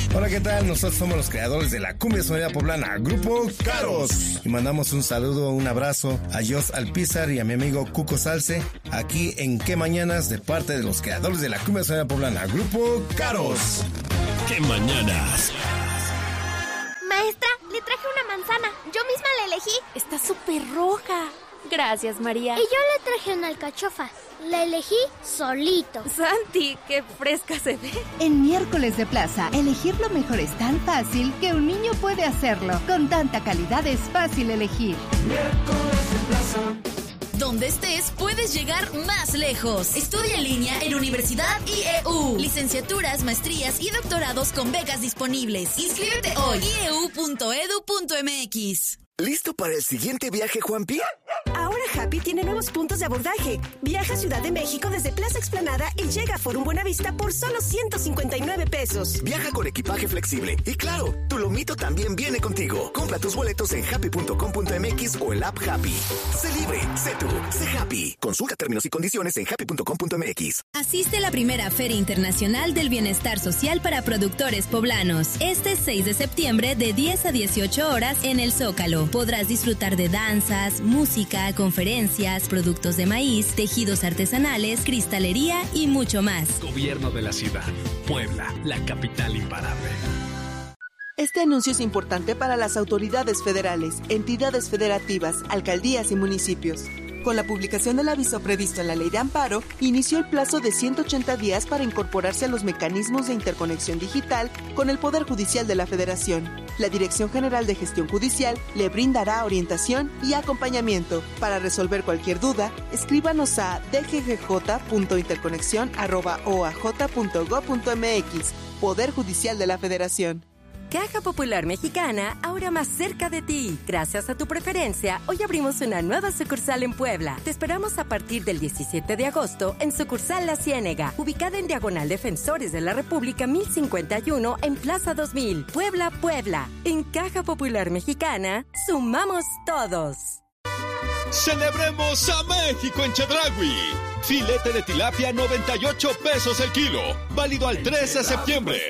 Hola, ¿qué tal? Nosotros somos los creadores de la cumbia sonora poblana, Grupo Caros. Y mandamos un saludo, un abrazo a Jos Alpizar y a mi amigo Cuco Salce, aquí en Qué Mañanas, de parte de los creadores de la cumbia sonora poblana, Grupo Caros. ¡Qué mañanas! Maestra, le traje una manzana. Yo misma la elegí. Está súper roja. Gracias, María. Y yo le traje una alcachofa. La elegí solito. Santi, qué fresca se ve. En Miércoles de Plaza, elegir lo mejor es tan fácil que un niño puede hacerlo. Con tanta calidad es fácil elegir. Miércoles de Plaza. Donde estés, puedes llegar más lejos. Estudia en línea en Universidad IEU. Licenciaturas, maestrías y doctorados con becas disponibles. Inscríbete hoy. ieu.edu.mx. ¿Listo para el siguiente viaje, Juanpi? Ahora Happy tiene nuevos puntos de abordaje. Viaja a Ciudad de México desde Plaza Explanada y llega a Forum Buenavista por solo 159 pesos. Viaja con equipaje flexible. Y claro, tu lomito también viene contigo. Compra tus boletos en happy.com.mx o el app Happy. Sé libre, sé tú, sé happy. Consulta términos y condiciones en happy.com.mx. Asiste a la primera Feria Internacional del Bienestar Social para Productores Poblanos. Este 6 de septiembre de 10 a 18 horas en el Zócalo. Podrás disfrutar de danzas, música, conferencias, productos de maíz, tejidos artesanales, cristalería y mucho más. Gobierno de la ciudad. Puebla, la capital imparable. Este anuncio es importante para las autoridades federales, entidades federativas, alcaldías y municipios. Con la publicación del aviso previsto en la Ley de Amparo, inició el plazo de 180 días para incorporarse a los mecanismos de interconexión digital con el Poder Judicial de la Federación. La Dirección General de Gestión Judicial le brindará orientación y acompañamiento. Para resolver cualquier duda, escríbanos a dggj.interconexión@oaj.gov.mx. Poder Judicial de la Federación. Caja Popular Mexicana, ahora más cerca de ti. Gracias a tu preferencia, hoy abrimos una nueva sucursal en Puebla. Te esperamos a partir del 17 de agosto en sucursal La Ciénega, ubicada en Diagonal Defensores de la República 1051 en Plaza 2000, Puebla, Puebla. En Caja Popular Mexicana, sumamos todos. ¡Celebremos a México en Chedraui! Filete de tilapia 98 pesos el kilo, válido al 13 de septiembre.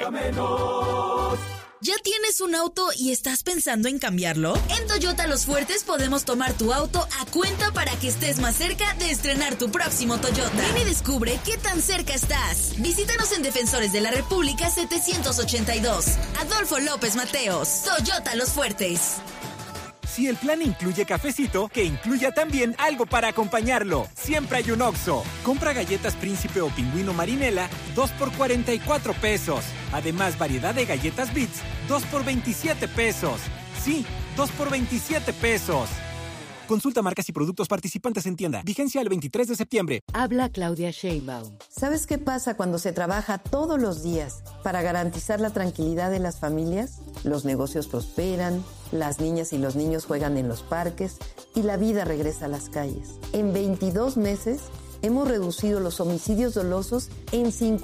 ¿Ya tienes un auto y estás pensando en cambiarlo? En Toyota Los Fuertes podemos tomar tu auto a cuenta para que estés más cerca de estrenar tu próximo Toyota. Ven y descubre qué tan cerca estás. Visítanos en Defensores de la República 782. Adolfo López Mateos. Toyota Los Fuertes. Si el plan incluye cafecito, que incluya también algo para acompañarlo. Siempre hay un Oxxo. Compra galletas Príncipe o Pingüino Marinela, 2 por 44 pesos. Además, variedad de galletas Bits, 2 por 27 pesos. Sí, 2 por 27 pesos. Consulta marcas y productos participantes en tienda. Vigencia el 23 de septiembre. Habla Claudia Sheinbaum. ¿Sabes qué pasa cuando se trabaja todos los días para garantizar la tranquilidad de las familias? Los negocios prosperan, las niñas y los niños juegan en los parques y la vida regresa a las calles. En 22 meses hemos reducido los homicidios dolosos en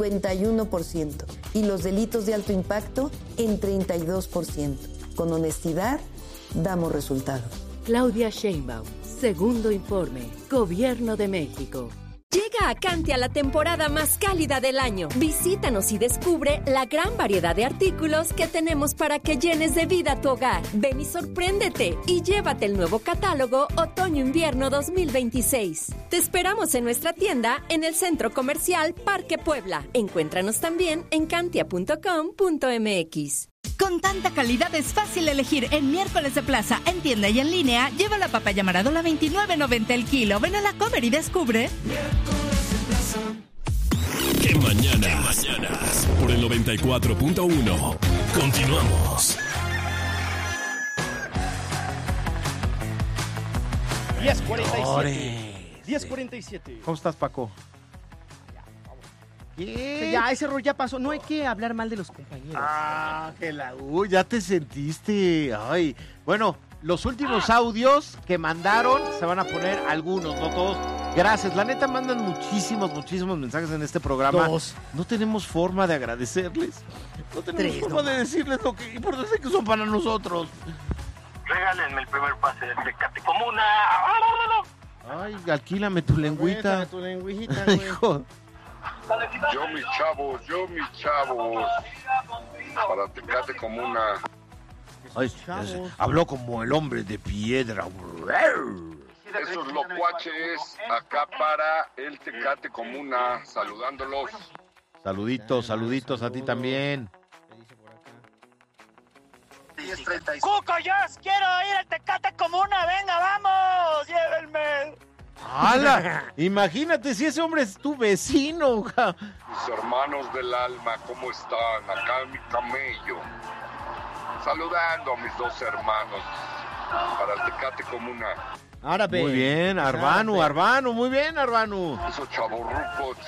51% y los delitos de alto impacto en 32%. Con honestidad, damos resultados. Claudia Sheinbaum, segundo informe, Gobierno de México. Llega a Cantia la temporada más cálida del año. Visítanos y descubre la gran variedad de artículos que tenemos para que llenes de vida tu hogar. Ven y sorpréndete y llévate el nuevo catálogo Otoño-Invierno 2026. Te esperamos en nuestra tienda en el Centro Comercial Parque Puebla. Encuéntranos también en cantia.com.mx. Con tanta calidad es fácil elegir en Miércoles de Plaza, en tienda y en línea. Lleva la papaya Maradola 29.90 el kilo. Ven a la Comer y descubre. Miércoles de Plaza. ¡Qué mañanas! Por el 94.1. Continuamos. 10:47. 10:47. ¿Cómo estás, Paco? Yeah. Ya, ese error ya pasó. No hay que hablar mal de los compañeros. Ya te sentiste. Ay, bueno, los últimos audios que mandaron se van a poner algunos, no todos. Gracias, la neta mandan muchísimos mensajes en este programa. 2. No tenemos forma de agradecerles. No tenemos forma de decirles lo que importante que son para nosotros. Regálenme el primer pase de Tecate Comuna. Ay, alquílame tu lengüita. Tu lengüita, güey. Hijo. Yo mis chavos. para Tecate Comuna. Ay, habló como el hombre de piedra. Esos locuaches acá para el Tecate Comuna, saludándolos. Saluditos a ti también. ¡Cuco, yo quiero ir al Tecate Comuna! ¡Venga, vamos! ¡Llévenme! ¡Hala! Imagínate si ese hombre es tu vecino. Mis hermanos del alma, ¿cómo están? Acá en mi camello. Saludando a mis dos hermanos para el Tecate Comuna. Árabe. Muy bien, Arbano, muy bien, Arbano. Esos chavorrucos.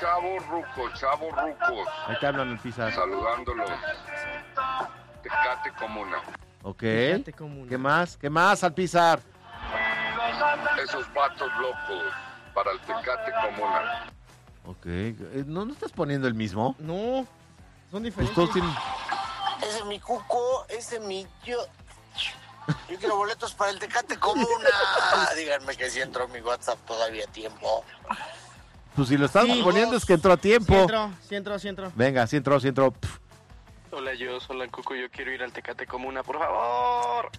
Ahí te hablan el Pizar. Saludándolos. Tecate Comuna. Ok. ¿Qué más, Alpizar? Esos vatos locos para el Tecate Comuna. Ok. ¿No estás poniendo el mismo? No, son diferentes. Pues todos tienen... Ese es mi Cuco, ese es mi yo. Yo quiero boletos para el Tecate Comuna. Díganme que si entró mi WhatsApp todavía a tiempo. Pues si lo estás poniendo es que entró a tiempo. Sí entró. Venga, sí entró. Hola, hola, Cuco, yo quiero ir al Tecate Comuna, por favor.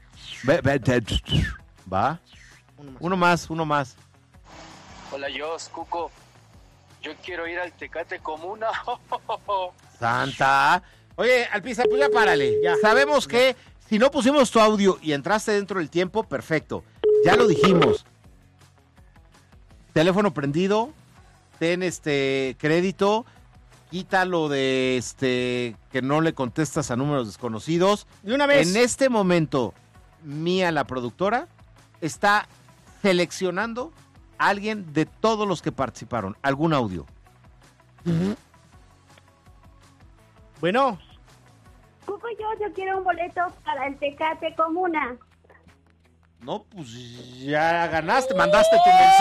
Va. Uno más. Hola, Cuco, yo quiero ir al Tecate Comuna. Santa. Oye, Alpizar, pues ya párale. Ya. Sabemos que si no pusimos tu audio y entraste dentro del tiempo, perfecto. Ya lo dijimos. Teléfono prendido, ten crédito, quítalo de que no le contestas a números desconocidos. De una vez. En este momento, Mía, la productora, está seleccionando a alguien de todos los que participaron. ¿Algún audio? Bueno. Cuco, yo quiero un boleto para el Tecate Comuna. No, pues ya ganaste, mandaste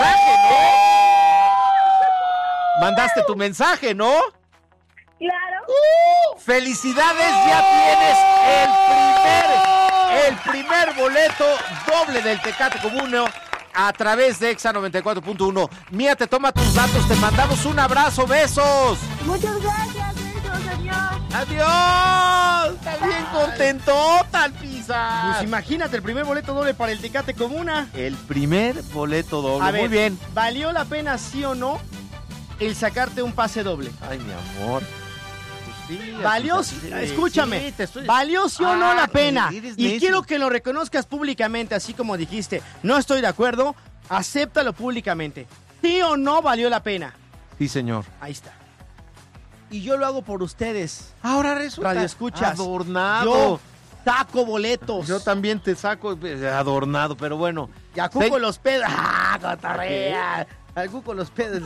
tu mensaje, ¿no? Claro. ¡Felicidades! Ya tienes el primer boleto doble del Tecate Comuna a través de Exa 94.1. Mía, te toma tus datos, te mandamos un abrazo, besos. Muchas gracias, besos, adiós. ¡Adiós! Está bien contentota, Alpizar. Pues imagínate, el primer boleto doble para el Tecate Comuna. El primer boleto doble, a ver, muy bien. ¿Valió la pena, sí o no, el sacarte un pase doble? Ay, mi amor. Pues sí, ¿valió? Escúchame. ¿Valió sí o no la pena? Y quiero que lo reconozcas públicamente, así como dijiste. No estoy de acuerdo, acéptalo públicamente. ¿Sí o no valió la pena? Sí, señor. Ahí está. Y yo lo hago por ustedes. Ahora resulta Radio escuchas. Adornado. Yo saco boletos. Yo también te saco adornado, pero bueno. Y a Cuco los pedos. ¡Ah, cotorrea! Al Cuco los pedos.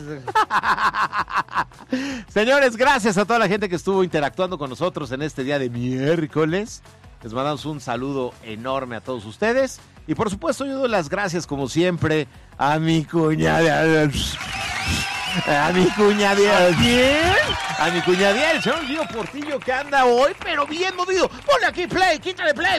Señores, gracias a toda la gente que estuvo interactuando con nosotros en este día de miércoles. Les mandamos un saludo enorme a todos ustedes. Y por supuesto, yo doy las gracias, como siempre, a mi cuñada. A mi cuñadiel. ¿Quién? A mi cuñadiel, el señor Gio Portillo, que anda hoy, pero bien movido. Ponle aquí play, quítale play,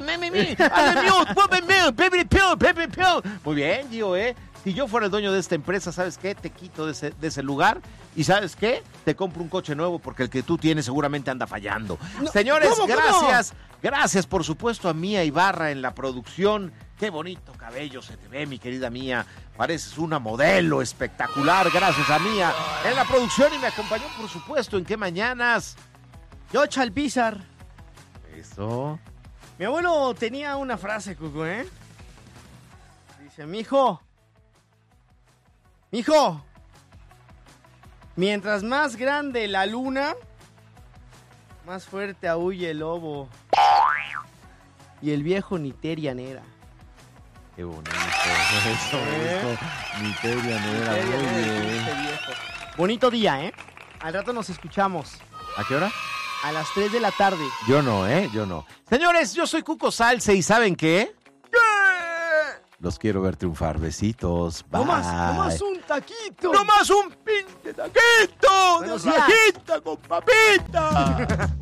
Muy bien, Gio, Si yo fuera el dueño de esta empresa, ¿sabes qué? Te quito de ese lugar y ¿sabes qué? Te compro un coche nuevo porque el que tú tienes seguramente anda fallando. No, señores, gracias. Gracias, por supuesto, a Mía Ibarra en la producción. Qué bonito cabello se te ve, mi querida Mía. Pareces una modelo espectacular. Gracias a Mía en la producción y me acompañó, por supuesto, en Qué Mañanas. Yo, Alpizar. Eso. Mi abuelo tenía una frase, Cuco, Dice, mijo, mientras más grande la luna, más fuerte aúlla el lobo. Y el viejo Niterianera. Qué bonito. Eso, Niterianera, muy bien. Bonito día, Al rato nos escuchamos. ¿A qué hora? A las 3 de la tarde. Yo no, yo no. Señores, yo soy Cuco Salce y ¿saben qué? Los quiero ver triunfar. Besitos. Bye. No más un taquito. No más un pinche taquito. De Buenos días. rajita con papita.